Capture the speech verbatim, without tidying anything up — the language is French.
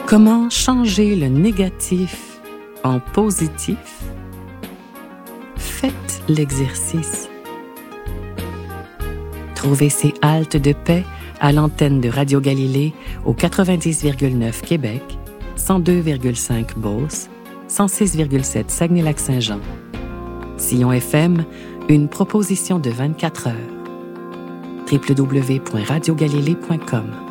Comment changer le négatif en positif? Faites l'exercice. Trouvez ces haltes de paix à l'antenne de Radio Galilée au quatre-vingt-dix virgule neuf Québec, cent deux virgule cinq Beauce, cent six virgule sept Saguenay-Lac-Saint-Jean. Sillon F M, une proposition de vingt-quatre heures. w w w point radio galilée point com